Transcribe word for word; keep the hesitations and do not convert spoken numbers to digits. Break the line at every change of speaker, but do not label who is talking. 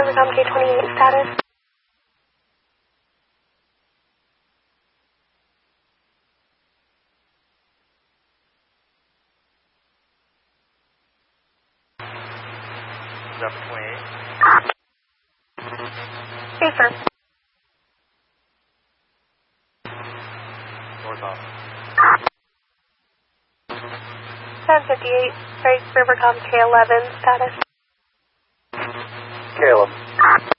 Rivercom K twenty-eight status.
Delta twenty-eight.
Yes, sir.
North off.
ten fifty-eight, sorry, Rivercom K eleven status.
Caleb.